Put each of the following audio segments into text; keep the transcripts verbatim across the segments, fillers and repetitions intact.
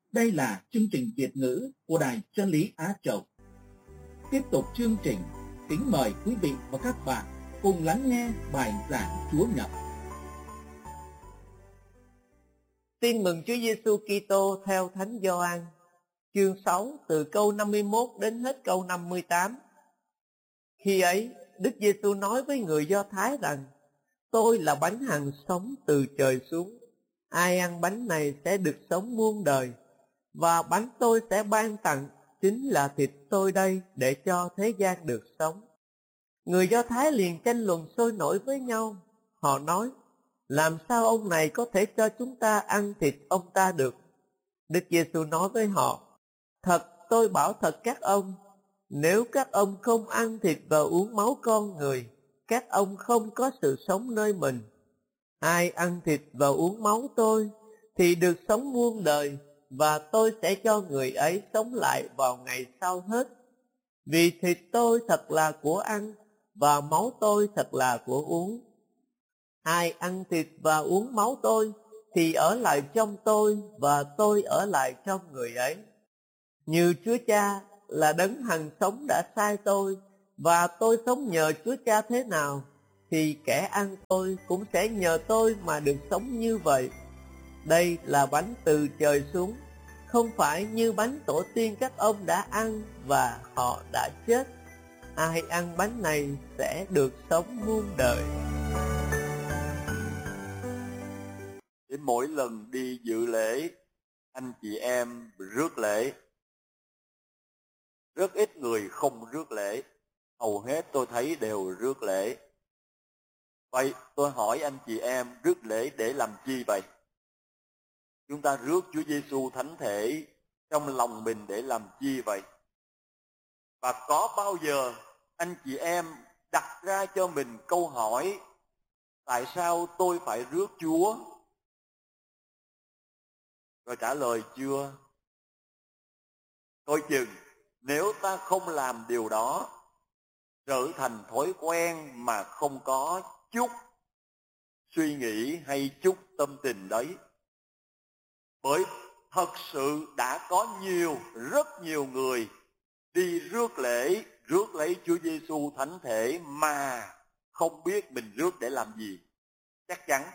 Đây là chương trình Việt ngữ của Đài Chân lý Á Châu. Tiếp tục chương trình, kính mời quý vị và các bạn cùng lắng nghe bài giảng Chúa Nhật. Tin mừng Chúa Giêsu Kitô theo Thánh Gioan, chương sáu từ câu năm mươi mốt đến hết câu năm mươi tám. Khi ấy, Đức Giêsu nói với người Do Thái rằng: Tôi là bánh hằng sống từ trời xuống. Ai ăn bánh này sẽ được sống muôn đời, và bánh tôi sẽ ban tặng chính là thịt tôi đây để cho thế gian được sống. Người Do Thái liền tranh luận sôi nổi với nhau. Họ nói: Làm sao ông này có thể cho chúng ta ăn thịt ông ta được? Đức Giêsu nói với họ: Thật tôi bảo thật các ông, nếu các ông không ăn thịt và uống máu con người, các ông không có sự sống nơi mình. Ai ăn thịt và uống máu tôi thì được sống muôn đời, và tôi sẽ cho người ấy sống lại vào ngày sau hết. Vì thịt tôi thật là của ăn, và máu tôi thật là của uống. Ai ăn thịt và uống máu tôi thì ở lại trong tôi, và tôi ở lại trong người ấy. Như Chúa Cha là đấng hằng sống đã sai tôi, và tôi sống nhờ Chúa Cha thế nào, thì kẻ ăn tôi cũng sẽ nhờ tôi mà được sống như vậy. Đây là bánh từ trời xuống, không phải như bánh tổ tiên các ông đã ăn và họ đã chết. Ai ăn bánh này sẽ được sống muôn đời. Đến mỗi lần đi dự lễ, anh chị em rước lễ. Rất ít người không rước lễ, hầu hết tôi thấy đều rước lễ. Vậy tôi hỏi anh chị em, rước lễ để làm chi vậy? Chúng ta rước Chúa Giêsu thánh thể trong lòng mình để làm chi vậy? Và có bao giờ anh chị em đặt ra cho mình câu hỏi: tại sao tôi phải rước Chúa? Rồi trả lời chưa? Coi chừng nếu ta không làm điều đó, trở thành thói quen mà không có chút suy nghĩ hay chút tâm tình đấy. Bởi thật sự đã có nhiều, rất nhiều người đi rước lễ, rước lấy Chúa Giêsu thánh thể mà không biết mình rước để làm gì. Chắc chắn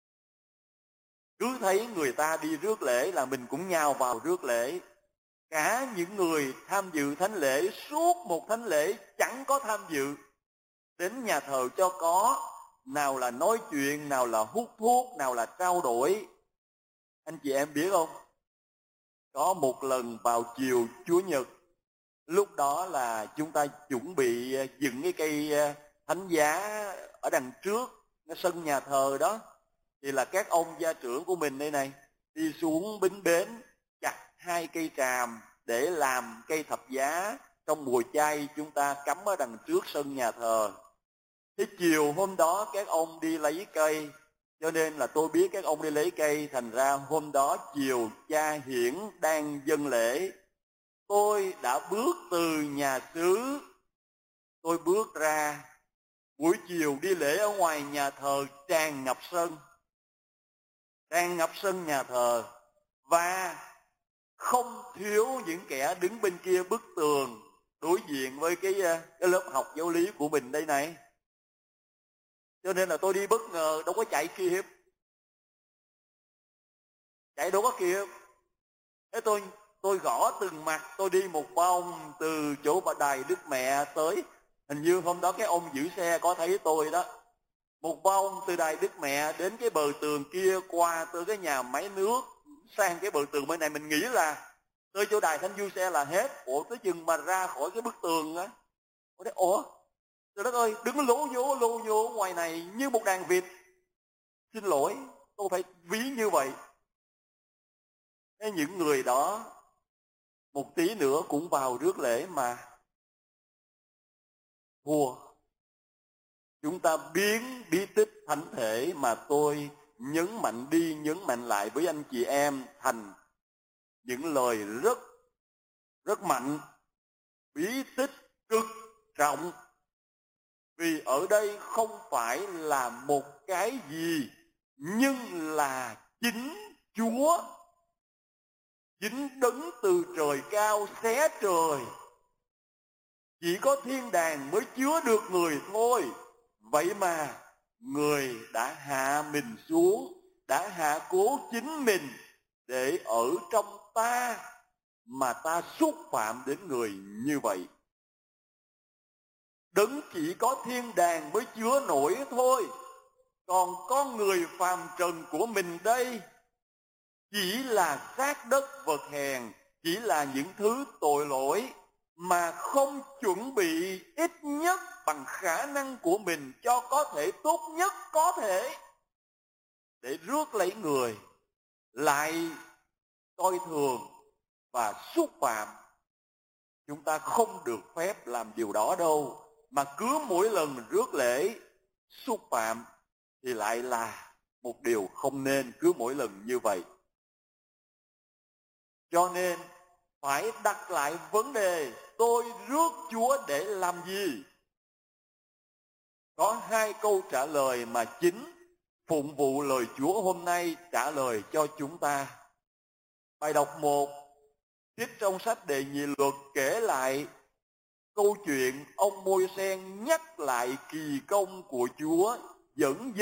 cứ thấy người ta đi rước lễ là mình cũng nhào vào rước lễ. Cả những người tham dự thánh lễ, suốt một thánh lễ chẳng có tham dự, đến nhà thờ cho có, nào là nói chuyện, nào là hút thuốc, nào là trao đổi. Anh chị em biết không, có một lần vào chiều Chúa Nhật, lúc đó là chúng ta chuẩn bị dựng cái cây thánh giá ở đằng trước cái sân nhà thờ đó, thì là các ông gia trưởng của mình đây này đi xuống bính bến chặt hai cây tràm để làm cây thập giá trong mùa chay chúng ta cắm ở đằng trước sân nhà thờ. Thế chiều hôm đó các ông đi lấy cây, cho nên là tôi biết các ông đi lấy cây, thành ra hôm đó chiều cha hiển đang dâng lễ. Tôi đã bước từ nhà xứ, tôi bước ra, buổi chiều đi lễ ở ngoài nhà thờ tràn ngập sân, tràn ngập sân nhà thờ, và không thiếu những kẻ đứng bên kia bức tường đối diện với cái, cái lớp học giáo lý của mình đây này. Cho nên là tôi đi bất ngờ, đâu có chạy kịp, chạy đâu có kịp. Thế tôi tôi gõ từng mặt, tôi đi một vòng từ chỗ bà đài Đức Mẹ tới, hình như hôm đó cái ông giữ xe có thấy tôi đó, một vòng từ đài Đức Mẹ đến cái bờ tường kia, qua tới cái nhà máy nước, sang cái bờ tường bên này. Mình nghĩ là tới chỗ đài Thánh Du Xe là hết. Ủa tới chừng mà ra khỏi cái bức tường á, ủa trời đất ơi, đứng lố nhố lố nhố ngoài này như một đàn vịt. Xin lỗi, tôi phải ví như vậy. Thế những người đó một tí nữa cũng vào rước lễ mà thua. Chúng ta biến bí tích thánh thể mà tôi nhấn mạnh đi nhấn mạnh lại với anh chị em thành những lời rất rất mạnh, bí tích cực trọng. Vì ở đây không phải là một cái gì, nhưng là chính Chúa. chính đấng từ trời cao xé trời. Chỉ có thiên đàng mới chứa được người thôi. Vậy mà người đã hạ mình xuống, đã hạ cố chính mình để ở trong ta, mà ta xúc phạm đến người như vậy. Đấng chỉ có thiên đàng mới chứa nổi thôi. Còn con người phàm trần của mình đây chỉ là xác đất vật hèn, chỉ là những thứ tội lỗi mà không chuẩn bị ít nhất bằng khả năng của mình cho có thể tốt nhất có thể để rước lấy người, lại coi thường và xúc phạm. Chúng ta không được phép làm điều đó đâu, mà cứ mỗi lần mình rước lễ xúc phạm thì lại là một điều không nên, cứ mỗi lần như vậy. Cho nên phải đặt lại vấn đề, tôi rước Chúa để làm gì? Có hai câu trả lời mà chính phụng vụ lời Chúa hôm nay trả lời cho chúng ta. Bài đọc một, trích trong sách Đệ Nhị Luật kể lại câu chuyện ông Môi-se nhắc lại kỳ công của Chúa dẫn